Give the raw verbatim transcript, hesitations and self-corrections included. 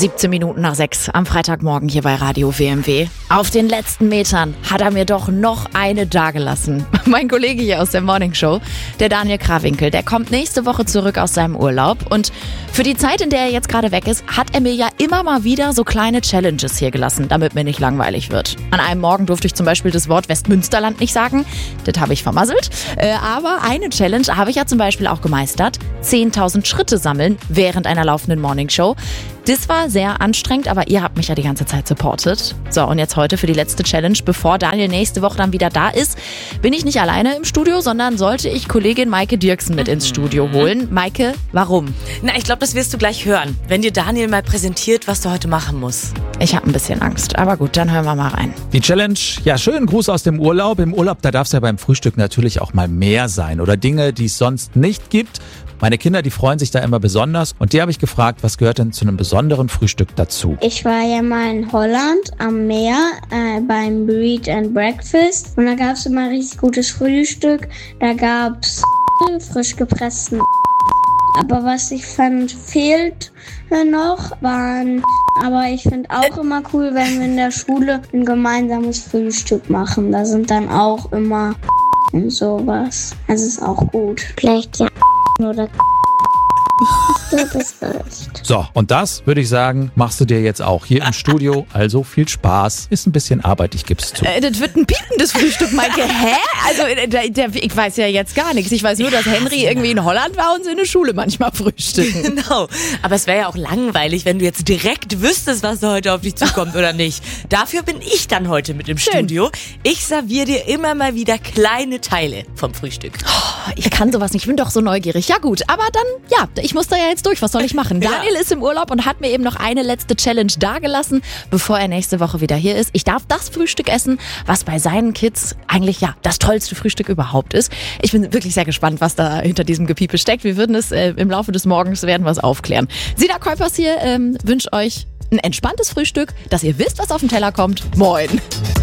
siebzehn Minuten nach sechs am Freitagmorgen hier bei Radio W M W. Auf den letzten Metern hat er mir doch noch eine dagelassen. Mein Kollege hier aus der Morning Show, der Daniel Krawinkel, der kommt nächste Woche zurück aus seinem Urlaub. Und für die Zeit, in der er jetzt gerade weg ist, hat er mir ja immer mal wieder so kleine Challenges hier gelassen, damit mir nicht langweilig wird. An einem Morgen durfte ich zum Beispiel das Wort Westmünsterland nicht sagen. Das habe ich vermasselt. Äh, aber eine Challenge habe ich ja zum Beispiel auch gemeistert. zehntausend Schritte sammeln während einer laufenden Morning Show. Das war sehr anstrengend, aber ihr habt mich ja die ganze Zeit supportet. So, und jetzt heute für die letzte Challenge, bevor Daniel nächste Woche dann wieder da ist, bin ich nicht alleine im Studio, sondern sollte ich Kollegin Maike Dirksen mit ins Studio holen. Maike, warum? Na, ich glaube, das wirst du gleich hören, wenn dir Daniel mal präsentiert, was du heute machen musst. Ich habe ein bisschen Angst, aber gut, dann hören wir mal rein. Die Challenge, ja, schönen Gruß aus dem Urlaub. Im Urlaub, da darf es ja beim Frühstück natürlich auch mal mehr sein oder Dinge, die es sonst nicht gibt. Meine Kinder, die freuen sich da immer besonders und die habe ich gefragt, was gehört denn zu einem besonderen Frühstück dazu? Ich war ja mal in Holland am Meer äh, beim Breed and Breakfast und da gab es immer richtig gutes Frühstück. Da gab es frisch gepressten. Aber was ich fand, fehlt noch, waren, aber ich finde auch immer cool, wenn wir in der Schule ein gemeinsames Frühstück machen. Da sind dann auch immer und sowas. Das ist auch gut. Vielleicht ja oder du bist recht. So, und das, würde ich sagen, machst du dir jetzt auch hier im Studio. Also viel Spaß. Ist ein bisschen Arbeit, ich geb's zu. Äh, das wird ein piependes Frühstück, Maike. Hä? Also, der, der, ich weiß ja jetzt gar nichts. Ich weiß nur, dass Henry irgendwie in Holland war und sie in der Schule manchmal frühstücken. Genau. Aber es wäre ja auch langweilig, wenn du jetzt direkt wüsstest, was da heute auf dich zukommt oder nicht. Dafür bin ich dann heute mit im Schön. Studio. Ich serviere dir immer mal wieder kleine Teile vom Frühstück. Oh, ich kann sowas nicht. Ich bin doch so neugierig. Ja gut, aber dann, ja, ich muss da ja jetzt durch. Was soll ich machen? Ja. Daniel ist im Urlaub und hat mir eben noch eine letzte Challenge dagelassen, bevor er nächste Woche wieder hier ist. Ich darf das Frühstück essen, was bei seinen Kids eigentlich ja das tollste Frühstück überhaupt ist. Ich bin wirklich sehr gespannt, was da hinter diesem Gepiepe steckt. Wir würden es äh, im Laufe des Morgens werden wir es aufklären. Sina Kuipers hier ähm, wünscht euch ein entspanntes Frühstück, dass ihr wisst, was auf den Teller kommt. Moin!